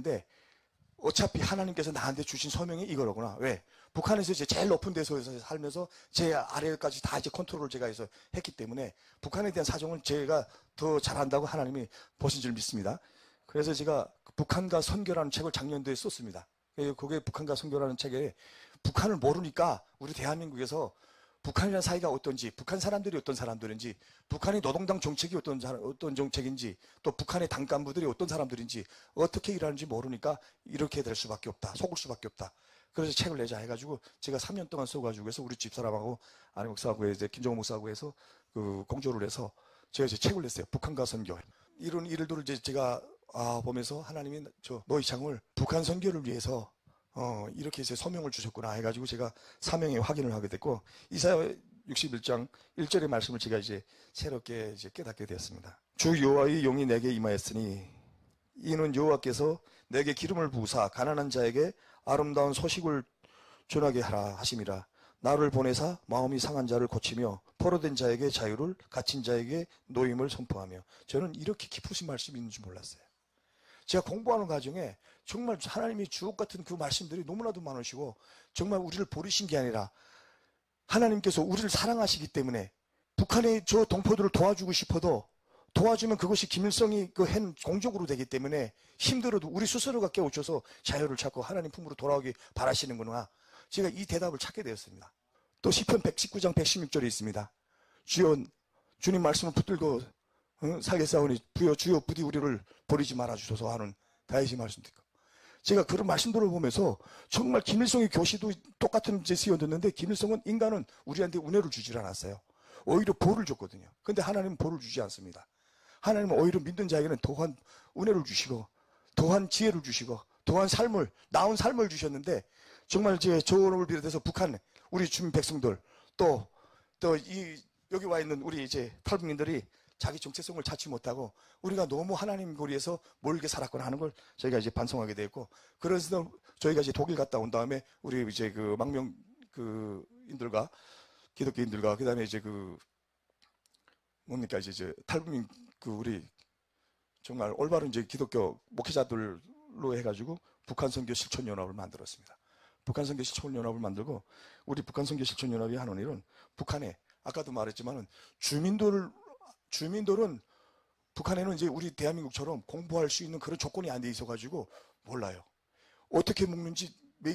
되는데 어차피 하나님께서 나한테 주신 서명이 이거로구나. 왜? 북한에서 이제 제일 높은 데서 살면서 제 아래까지 다 이제 컨트롤을 제가 해서 했기 때문에 북한에 대한 사정은 제가 더 잘한다고 하나님이 보신 줄 믿습니다. 그래서 제가 북한과 선교라는 책을 작년도에 썼습니다. 그게 북한과 선교라는 책에 북한을 모르니까 우리 대한민국에서 북한이라는 사이가 어떤지, 북한 사람들이 어떤 사람들인지, 북한의 노동당 정책이 어떤 정책인지, 또 북한의 당 간부들이 어떤 사람들인지, 어떻게 일하는지 모르니까 이렇게 될 수밖에 없다. 속을 수밖에 없다. 그래서 책을 내자 해가지고 제가 3년 동안 써가지고 해서 우리 집사람하고 안희 목사하고 이제 김정호 목사하고 해서 그 공조를 해서 제가 이제 책을 냈어요. 북한과 선교. 이런 일들을 이제 제가 보면서 하나님이 저 노이창을 북한 선교를 위해서 이렇게 이제 소명을 주셨구나 해가지고 제가 사명에 확인을 하게 됐고, 이사야 61장 1절의 말씀을 제가 이제 새롭게 이제 깨닫게 되었습니다. 주 여호와의 영이 내게 임하였으니 이는 여호와께서 내게 기름을 부으사 가난한 자에게 아름다운 소식을 전하게 하라 하심이라. 나를 보내사 마음이 상한 자를 고치며 포로된 자에게 자유를, 갇힌 자에게 노임을 선포하며. 저는 이렇게 깊으신 말씀이 있는 줄 몰랐어요. 제가 공부하는 과정에 정말 하나님이 주옥 같은 그 말씀들이 너무나도 많으시고, 정말 우리를 버리신 게 아니라 하나님께서 우리를 사랑하시기 때문에 북한의 저 동포들을 도와주고 싶어도 도와주면 그것이 김일성이 그 한 공적으로 되기 때문에 힘들어도 우리 스스로가 깨우쳐서 자유를 찾고 하나님 품으로 돌아오기 바라시는구나. 제가 이 대답을 찾게 되었습니다. 또 시편 119장 116절에 있습니다. 주여 주님 말씀을 붙들고 살겠사오니 주여 부디 우리를 버리지 말아주소서 하는 다윗의 말씀 듣고, 제가 그런 말씀들을 보면서 정말 김일성의 교시도 똑같은 제시어 듣는데, 김일성은 인간은 우리한테 은혜를 주질 않았어요. 오히려 벌을 줬거든요. 근데 하나님은 벌을 주지 않습니다. 하나님은 오히려 믿는 자에게는 더한 은혜를 주시고, 더한 지혜를 주시고, 더한 삶을, 나은 삶을 주셨는데, 정말 저를 비롯해서 북한, 우리 주민 백성들, 여기 와 있는 우리 이제 탈북민들이 자기 정체성을 찾지 못하고 우리가 너무 하나님 거리에서 멀게 살았거나 하는 걸 저희가 이제 반성하게 되었고, 그래서 저희가 이제 독일 갔다 온 다음에 우리 이제 그 망명 인들과 기독교인들과 그다음에 이제 이제 탈북민 우리 정말 올바른 이제 기독교 목회자들로 해가지고 북한 선교 실천 연합을 만들었습니다. 북한 선교 실천 연합을 만들고, 우리 북한 선교 실천 연합이 하는 일은 북한에 아까도 말했지만은 주민들은 북한에는 이제 우리 대한민국처럼 공부할 수 있는 그런 조건이 안 돼 있어가지고 몰라요. 어떻게 먹는지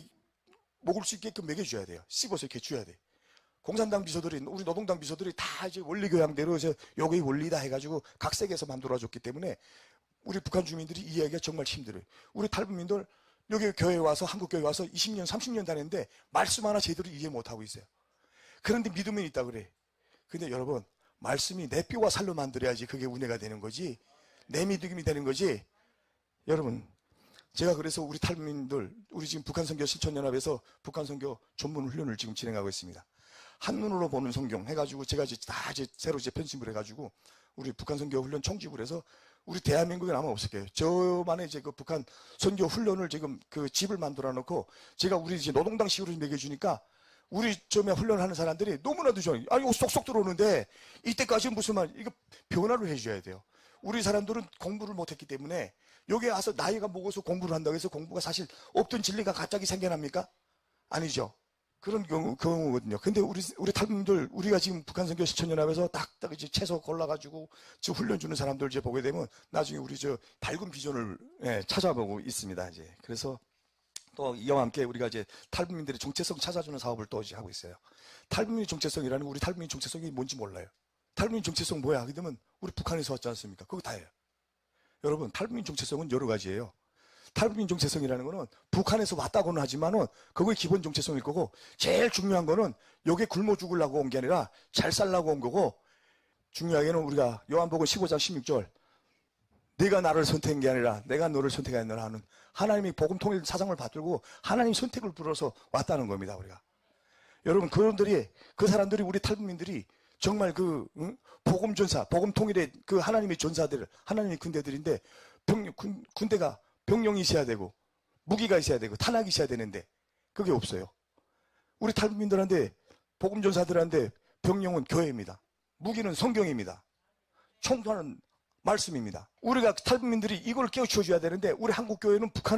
먹을 수 있게끔 먹여줘야 돼요. 씹어서 이렇게 줘야 돼. 공산당 비서들이, 우리 노동당 비서들이 다 이제 원리교양대로 이제 요게 원리다 해가지고 각색해서 만들어줬기 때문에 우리 북한 주민들이 이해하기가 정말 힘들어요. 우리 탈북민들 여기 교회에 와서, 한국 교회에 와서 20년, 30년 다녔는데 말씀 하나 제대로 이해 못하고 있어요. 그런데 믿음은 있다 그래. 근데 여러분, 말씀이 내 뼈와 살로 만들어야지 그게 은혜가 되는 거지, 내 믿음이 되는 거지. 여러분, 제가 그래서 우리 탈북민들, 우리 지금 북한 선교 실천연합에서 북한 선교 전문 훈련을 지금 진행하고 있습니다. 한눈으로 보는 성경 해가지고 제가 이제 다 새로 편집을 해가지고 우리 북한 선교 훈련 총집을 해서 우리 대한민국에 아마 없을 거예요. 저만의 이제 그 북한 선교 훈련을 지금 그 집을 만들어 놓고 제가 우리 이제 노동당식으로 먹여주니까 우리 처음에 훈련하는 사람들이 너무나도 좋아요. 이거 쏙쏙 들어오는데 이때까지는 무슨 이거 변화를 해줘야 돼요. 우리 사람들은 공부를 못했기 때문에 여기 와서 나이가 먹어서 공부를 한다고 해서 공부가 사실 없던 진리가 갑자기 생겨납니까? 아니죠. 그런 경우거든요. 근데 우리 탈북민들, 우리가 지금 북한 선교 실천연합에서 딱딱 이제 채소 골라가지고 저 훈련 주는 사람들 이제 보게 되면 나중에 우리 밝은 비전을 찾아보고 있습니다. 이제. 그래서 또 이와 함께 우리가 이제 탈북민들의 정체성 찾아주는 사업을 또 이제 하고 있어요. 탈북민의 정체성이라는 거, 우리 탈북민 정체성이 뭔지 몰라요. 탈북민 정체성 뭐야? 하게 되면 우리 북한에서 왔지 않습니까? 그거 다예요. 여러분, 탈북민 정체성은 여러 가지예요. 탈북민 정체성이라는 거는 북한에서 왔다고는 하지만은 그거의 기본 정체성일 거고, 제일 중요한 거는 여기에 굶어 죽으려고 온 게 아니라 잘 살려고 온 거고, 중요하게는 우리가 요한복음 15장 16절 네가 나를 선택한 게 아니라 내가 너를 선택하였노라 하는 하나님이 복음 통일 사상을 받들고 하나님 선택을 불어서 왔다는 겁니다. 우리가 여러분, 그 사람들이 우리 탈북민들이 정말 복음 전사, 복음 통일의 그 하나님의 전사들, 하나님의 군대들인데 군대가 병력이 있어야 되고 무기가 있어야 되고 탄약이 있어야 되는데 그게 없어요. 우리 탈북민들한테, 복음 전사들한테 병력은 교회입니다. 무기는 성경입니다. 총도하는 말씀입니다. 우리가 탈북민들이 이걸 깨우쳐줘야 되는데 우리 한국 교회는 북한